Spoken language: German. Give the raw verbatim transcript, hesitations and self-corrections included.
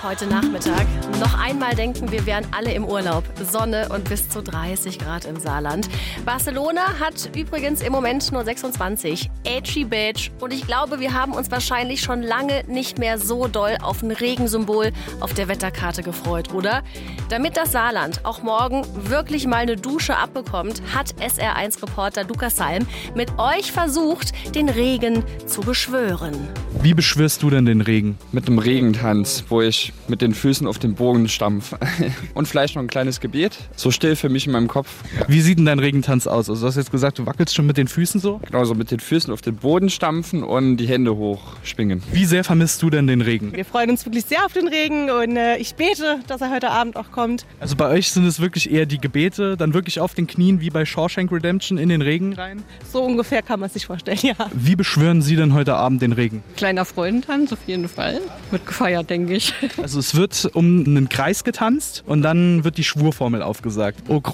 heute Nachmittag. Noch einmal denken wir wären alle im Urlaub. Sonne und bis zu dreißig Grad im Saarland. Barcelona hat übrigens im Moment nur sechsundzwanzig. Edgy Badge. Und ich glaube, wir haben uns wahrscheinlich schon lange nicht mehr so doll auf ein Regensymbol auf der Wetterkarte gefreut, oder? Damit das Saarland auch morgen wirklich mal eine Dusche abbekommt, hat S R eins Reporter Lukas Salm mit euch versucht, den Regen zu beschwören. Wie beschwörst du denn den Regen? Mit einem Regentanz, wo ich mit den Füßen auf den Boden stampfe. Und vielleicht noch ein kleines Gebet. So still für mich in meinem Kopf. Wie sieht denn dein Regentanz aus? Also du hast jetzt gesagt, du wackelst schon mit den Füßen so? Genau, so mit den Füßen auf den Boden stampfen und die Hände hochschwingen. Wie sehr vermisst du denn den Regen? Wir freuen uns wirklich sehr auf den Regen und äh, ich bete, dass er heute Abend auch kommt. Also bei euch sind es wirklich eher die Gebete, dann wirklich auf den Knien wie bei Shawshank Redemption in den Regen rein? So ungefähr kann man sich vorstellen, ja. Wie beschwören Sie denn heute Abend den Regen? Kleiner Freudentanz auf jeden Fall. Wird gefeiert, denke ich. Also es wird um einen Kreis getanzt und dann wird die Schwurformel aufgesagt. Oh,